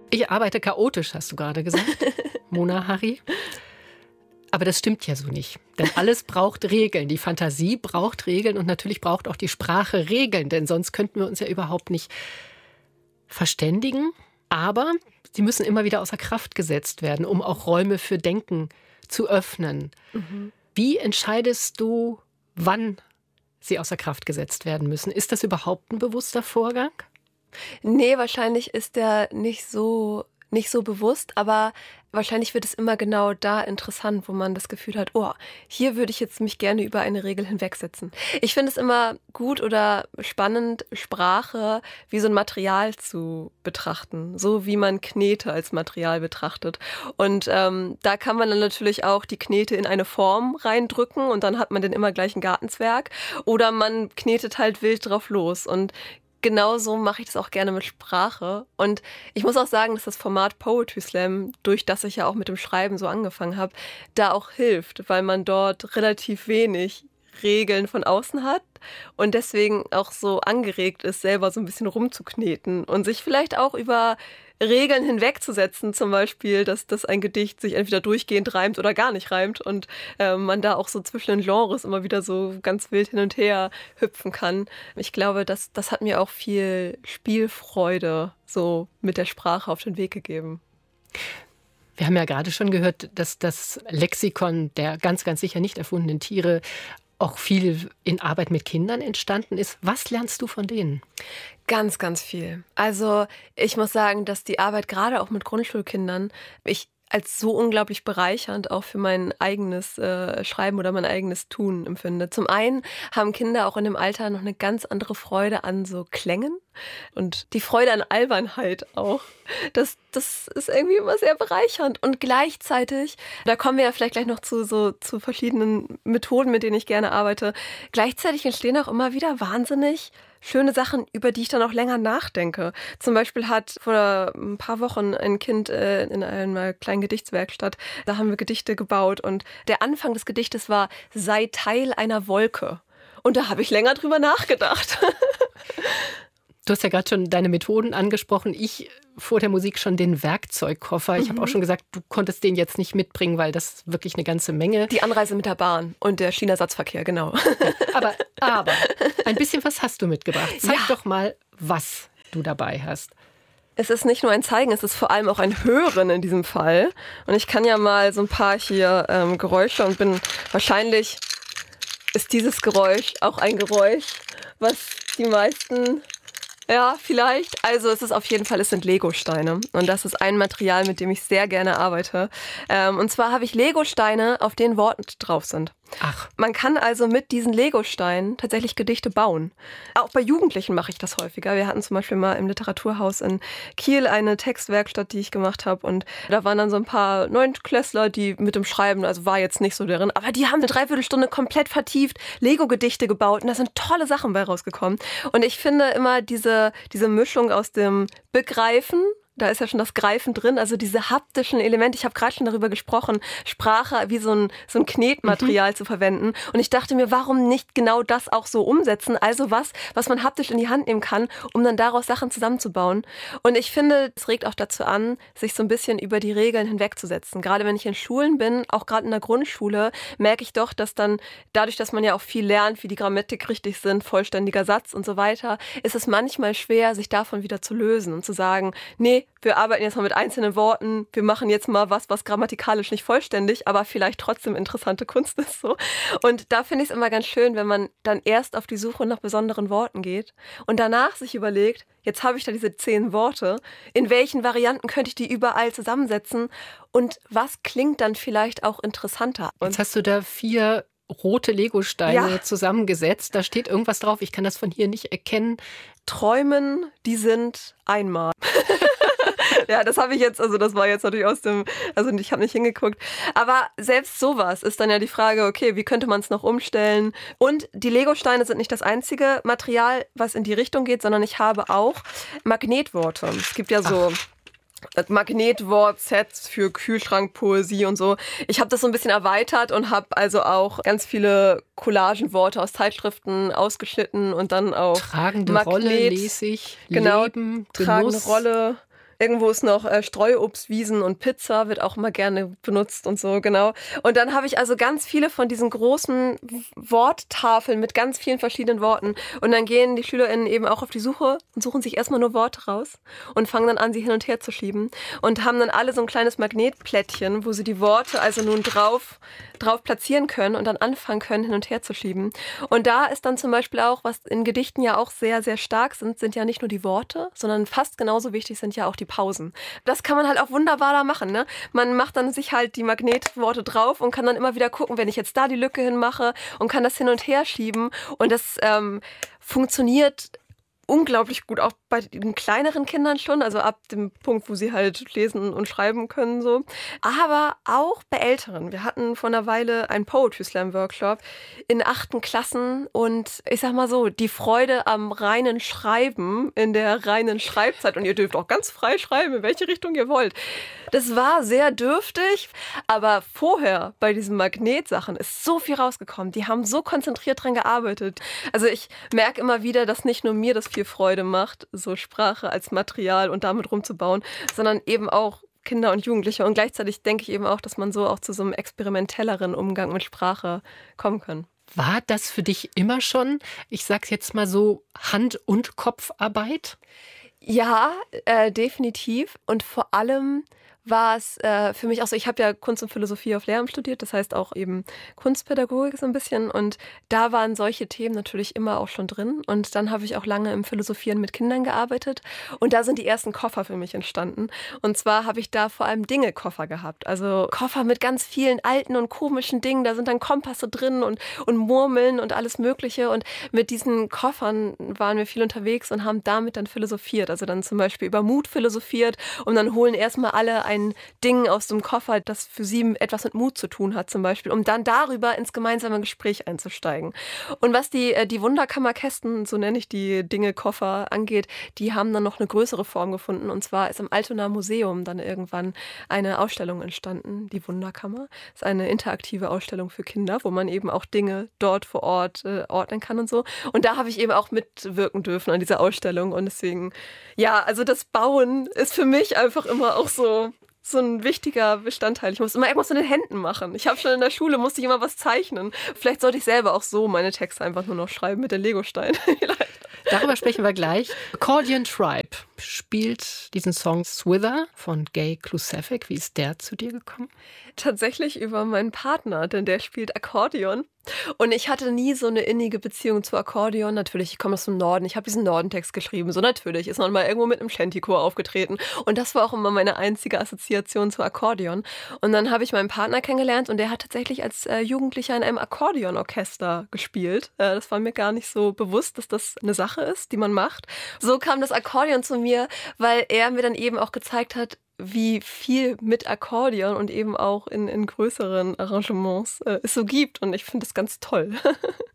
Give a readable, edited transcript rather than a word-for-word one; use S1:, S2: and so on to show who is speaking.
S1: Ich arbeite chaotisch, hast du gerade gesagt, Mona Harry. Aber das stimmt ja so nicht. Denn alles braucht Regeln. Die Fantasie braucht Regeln und natürlich braucht auch die Sprache Regeln. Denn sonst könnten wir uns ja überhaupt nicht verständigen. Aber sie müssen immer wieder außer Kraft gesetzt werden, um auch Räume für Denken zu öffnen. Wie entscheidest du, wann sie außer Kraft gesetzt werden müssen? Ist das überhaupt ein bewusster Vorgang?
S2: Nee, wahrscheinlich ist der nicht so bewusst, aber wahrscheinlich wird es immer genau da interessant, wo man das Gefühl hat, oh, hier würde ich jetzt mich gerne über eine Regel hinwegsetzen. Ich finde es immer gut oder spannend, Sprache wie so ein Material zu betrachten, so wie man Knete als Material betrachtet. Und da kann man dann natürlich auch die Knete in eine Form reindrücken und dann hat man den immer gleichen Gartenzwerg. Oder man knetet halt wild drauf los. Und genauso mache ich das auch gerne mit Sprache. Und ich muss auch sagen, dass das Format Poetry Slam, durch das ich ja auch mit dem Schreiben so angefangen habe, da auch hilft, weil man dort relativ wenig Regeln von außen hat und deswegen auch so angeregt ist, selber so ein bisschen rumzukneten und sich vielleicht auch über Regeln hinwegzusetzen, zum Beispiel, dass ein Gedicht sich entweder durchgehend reimt oder gar nicht reimt und man da auch so zwischen den Genres immer wieder so ganz wild hin und her hüpfen kann. Ich glaube, das hat mir auch viel Spielfreude so mit der Sprache auf den Weg gegeben.
S1: Wir haben ja gerade schon gehört, dass das Lexikon der ganz, ganz sicher nicht erfundenen Tiere auch viel in Arbeit mit Kindern entstanden ist. Was lernst du von denen?
S2: Ganz, ganz viel. Also ich muss sagen, dass die Arbeit gerade auch mit Grundschulkindern ich als so unglaublich bereichernd auch für mein eigenes Schreiben oder mein eigenes Tun empfinde. Zum einen haben Kinder auch in dem Alter noch eine ganz andere Freude an so Klängen und die Freude an Albernheit auch. Das ist irgendwie immer sehr bereichernd. Und gleichzeitig, da kommen wir ja vielleicht gleich noch zu verschiedenen Methoden, mit denen ich gerne arbeite, gleichzeitig entstehen auch immer wieder wahnsinnig schöne Sachen, über die ich dann auch länger nachdenke. Zum Beispiel hat vor ein paar Wochen ein Kind in einer kleinen Gedichtswerkstatt, da haben wir Gedichte gebaut und der Anfang des Gedichtes war, sei Teil einer Wolke. Und da habe ich länger drüber nachgedacht.
S1: Du hast ja gerade schon deine Methoden angesprochen. Ich vor der Musik schon den Werkzeugkoffer. Ich habe auch schon gesagt, du konntest den jetzt nicht mitbringen, weil das wirklich eine ganze Menge.
S2: Die Anreise mit der Bahn und der Schienenersatzverkehr, genau.
S1: Ja, aber ein bisschen was hast du mitgebracht. Zeig doch mal, was du dabei hast.
S2: Es ist nicht nur ein Zeigen, es ist vor allem auch ein Hören in diesem Fall. Und ich kann ja mal so ein paar hier Geräusche und wahrscheinlich ist dieses Geräusch auch ein Geräusch, was die meisten... Ja, vielleicht. Also es sind Legosteine. Und das ist ein Material, mit dem ich sehr gerne arbeite. Und zwar habe ich Legosteine, auf denen Worte drauf sind.
S1: Ach.
S2: Man kann also mit diesen Legosteinen tatsächlich Gedichte bauen. Auch bei Jugendlichen mache ich das häufiger. Wir hatten zum Beispiel mal im Literaturhaus in Kiel eine Textwerkstatt, die ich gemacht habe. Und da waren dann so ein paar Neuntklässler, die mit dem Schreiben, also war jetzt nicht so deren, aber die haben eine Dreiviertelstunde komplett vertieft Lego-Gedichte gebaut. Und da sind tolle Sachen bei rausgekommen. Und ich finde immer diese Mischung aus dem Begreifen, da ist ja schon das Greifen drin, also diese haptischen Elemente. Ich habe gerade schon darüber gesprochen, Sprache wie so ein Knetmaterial zu verwenden. Und ich dachte mir, warum nicht genau das auch so umsetzen? Also was man haptisch in die Hand nehmen kann, um dann daraus Sachen zusammenzubauen. Und ich finde, es regt auch dazu an, sich so ein bisschen über die Regeln hinwegzusetzen. Gerade wenn ich in Schulen bin, auch gerade in der Grundschule, merke ich doch, dass dann dadurch, dass man ja auch viel lernt, wie die Grammatik richtig sind, vollständiger Satz und so weiter, ist es manchmal schwer, sich davon wieder zu lösen und zu sagen, nee, wir arbeiten jetzt mal mit einzelnen Worten, wir machen jetzt mal was grammatikalisch nicht vollständig, aber vielleicht trotzdem interessante Kunst ist so. Und da finde ich es immer ganz schön, wenn man dann erst auf die Suche nach besonderen Worten geht und danach sich überlegt, jetzt habe ich da diese 10 Worte, in welchen Varianten könnte ich die überall zusammensetzen und was klingt dann vielleicht auch interessanter? Und
S1: jetzt hast du da 4 rote Legosteine zusammengesetzt. Da steht irgendwas drauf, ich kann das von hier nicht erkennen.
S2: Träumen, die sind einmal. Ja, das habe ich jetzt, also das war jetzt natürlich ich habe nicht hingeguckt. Aber selbst sowas ist dann ja die Frage, okay, wie könnte man es noch umstellen? Und die Legosteine sind nicht das einzige Material, was in die Richtung geht, sondern ich habe auch Magnetworte. Es gibt ja so Magnetwort-Sets für Kühlschrank, Poesie und so. Ich habe das so ein bisschen erweitert und habe also auch ganz viele Collagenworte aus Zeitschriften ausgeschnitten und dann auch
S1: tragende
S2: Magnet,
S1: Rolle lese ich,
S2: genau,
S1: Leben,
S2: tragende
S1: Genuss.
S2: Rolle, Irgendwo ist noch Streuobstwiesen und Pizza, wird auch immer gerne benutzt und so, genau. Und dann habe ich also ganz viele von diesen großen Worttafeln mit ganz vielen verschiedenen Worten. Und dann gehen die SchülerInnen eben auch auf die Suche und suchen sich erstmal nur Worte raus und fangen dann an, sie hin und her zu schieben. Und haben dann alle so ein kleines Magnetplättchen, wo sie die Worte also nun drauf platzieren können und dann anfangen können, hin und her zu schieben. Und da ist dann zum Beispiel auch, was in Gedichten ja auch sehr, sehr stark sind ja nicht nur die Worte, sondern fast genauso wichtig sind ja auch die Pausen. Das kann man halt auch wunderbar da machen, ne? Man macht dann sich halt die Magnetworte drauf und kann dann immer wieder gucken, wenn ich jetzt da die Lücke hinmache und kann das hin und her schieben. Und das funktioniert unglaublich gut, auch bei den kleineren Kindern schon, also ab dem Punkt, wo sie halt lesen und schreiben können, so. Aber auch bei Älteren. Wir hatten vor einer Weile einen Poetry Slam Workshop in 8. Klassen und ich sag mal so, die Freude am reinen Schreiben in der reinen Schreibzeit, und ihr dürft auch ganz frei schreiben, in welche Richtung ihr wollt. Das war sehr dürftig, aber vorher bei diesen Magnetsachen ist so viel rausgekommen. Die haben so konzentriert dran gearbeitet. Also ich merke immer wieder, dass nicht nur mir das viel Freude macht, so Sprache als Material und damit rumzubauen, sondern eben auch Kinder und Jugendliche. Und gleichzeitig denke ich eben auch, dass man so auch zu so einem experimentelleren Umgang mit Sprache kommen kann.
S1: War das für dich immer schon, ich sag's jetzt mal so, Hand- und Kopfarbeit?
S2: Ja, definitiv. Und vor allem war es für mich auch so, ich habe ja Kunst und Philosophie auf Lehramt studiert, das heißt auch eben Kunstpädagogik so ein bisschen, und da waren solche Themen natürlich immer auch schon drin, und dann habe ich auch lange im Philosophieren mit Kindern gearbeitet und da sind die ersten Koffer für mich entstanden, und zwar habe ich da vor allem Dinge-Koffer gehabt, also Koffer mit ganz vielen alten und komischen Dingen, da sind dann Kompasse drin und Murmeln und alles Mögliche, und mit diesen Koffern waren wir viel unterwegs und haben damit dann philosophiert, also dann zum Beispiel über Mut philosophiert, und dann holen erstmal alle ein Ding aus dem Koffer, das für sie etwas mit Mut zu tun hat zum Beispiel, um dann darüber ins gemeinsame Gespräch einzusteigen. Und was die Wunderkammerkästen, so nenne ich die Dinge-Koffer, angeht, die haben dann noch eine größere Form gefunden, und zwar ist im Altonaer Museum dann irgendwann eine Ausstellung entstanden, die Wunderkammer. Das ist eine interaktive Ausstellung für Kinder, wo man eben auch Dinge dort vor Ort ordnen kann und so. Und da habe ich eben auch mitwirken dürfen an dieser Ausstellung, und deswegen, ja, also das Bauen ist für mich einfach immer auch so ein wichtiger Bestandteil. Ich muss immer irgendwas mit den Händen machen. Ich habe schon in der Schule, musste ich immer was zeichnen. Vielleicht sollte ich selber auch so meine Texte einfach nur noch schreiben mit den Legosteinen.
S1: Darüber sprechen wir gleich. Accordion Tribe spielt diesen Song Swither von Gay Klusevik. Wie ist der zu dir gekommen?
S2: Tatsächlich über meinen Partner, denn der spielt Akkordeon. Und ich hatte nie so eine innige Beziehung zu Akkordeon. Natürlich, ich komme aus dem Norden, ich habe diesen Nordentext geschrieben. So natürlich ist man mal irgendwo mit einem Shantychor aufgetreten. Und das war auch immer meine einzige Assoziation zu Akkordeon. Und dann habe ich meinen Partner kennengelernt, und der hat tatsächlich als Jugendlicher in einem Akkordeonorchester gespielt. Das war mir gar nicht so bewusst, dass das eine Sache ist, die man macht. So kam das Akkordeon zu mir, weil er mir dann eben auch gezeigt hat, wie viel mit Akkordeon und eben auch in größeren Arrangements es so gibt. Und ich finde das ganz toll.